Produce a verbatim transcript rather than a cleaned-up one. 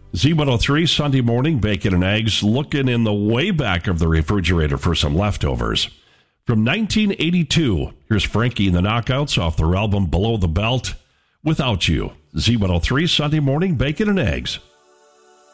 Z one oh three, Sunday morning, bacon and eggs, looking in the way back of the refrigerator for some leftovers. From nineteen eighty-two, here's Frankie and the Knockouts off their album Below the Belt, Without You. Z one oh three, Sunday morning, bacon and eggs.